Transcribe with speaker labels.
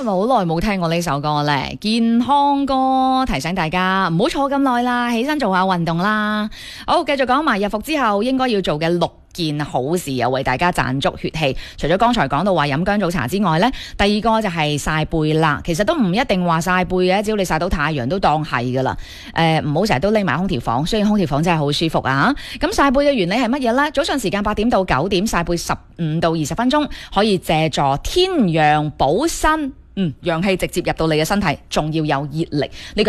Speaker 1: 係咪好耐冇聽過呢首歌咧？健康歌提醒大家唔好坐咁耐啦，起身做下運動啦。好，繼續講埋日復之後應該要做嘅6件好事，又為大家賺足血氣。除咗剛才講到話飲薑棗茶之外呢，第二個就係曬背啦。其實都唔一定話曬背嘅，只要你曬到太陽都當係噶啦。唔好成日都匿埋空調房，雖然空調房真係好舒服啊。咁曬背嘅原理係乜嘢呢？早上時間8點到9點曬背15到20分鐘，可以借助天陽補身。陽氣直接入到你嘅身體，仲要有熱力。